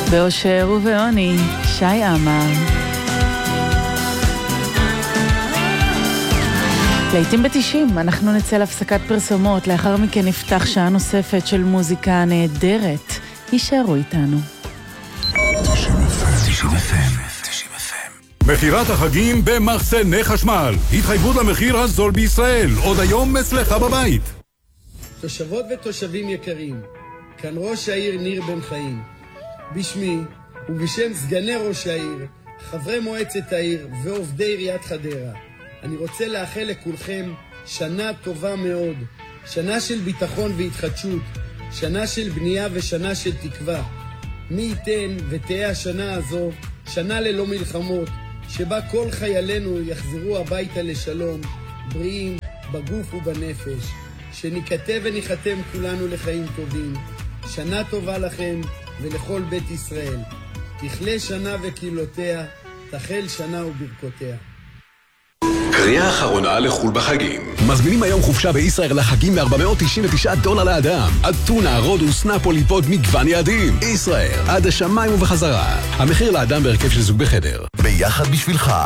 באושר ובעוני, שי עמר. לעתים ב-90 אנחנו נצא להפסקת פרסומות, לאחר מכן נפתח שעה נוספת של מוזיקה נהדרת. יישארו איתנו. 90 מחירת החגים במחסני חשמל. התחייבות למחיר הזול בישראל. עוד היום אצלך בבית. תושבות ותושבים יקרים, כאן ראש העיר ניר בן חיים. בשמי ובשם סגני ראש העיר, חברי מועצת העיר ועובדי עיריית חדרה, אני רוצה לאחל לכולכם שנה טובה מאוד, שנה של ביטחון והתחדשות, שנה של בנייה ושנה של תקווה. מי ייתן ותהיה השנה הזו שנה ללא מלחמות, שבה כל חיילינו יחזרו הביתה לשלום, בריאים בגוף ובנפש, שניכתב וניחתם כולנו לחיים טובים. שנה טובה לכם ולכל בית ישראל. תכלה שנה וקהילותיה, תחל שנה וברכותיה. קריאה אחרונה לחול בחגים. מזמינים היום חופשה בישראל לחגים $499 לאדם. אתונה, רודוס, נפולי, פוד, מגוון יעדים. ישראל, עד השמיים ובחזרה. המחיר לאדם בהרכב של זוג בחדר. ביחד בשבילך,